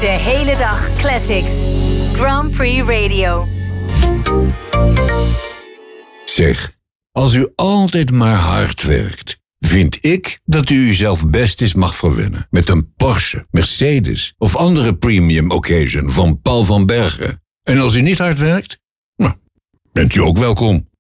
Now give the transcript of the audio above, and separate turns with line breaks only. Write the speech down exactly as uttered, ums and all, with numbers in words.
De hele dag classics. Grand Prix Radio.
Zeg, als u altijd maar hard werkt, vind ik dat u uzelf best eens mag verwennen met een Porsche, Mercedes of andere premium occasion van Paul van Bergen. En als u niet hard werkt, nou, bent u ook welkom.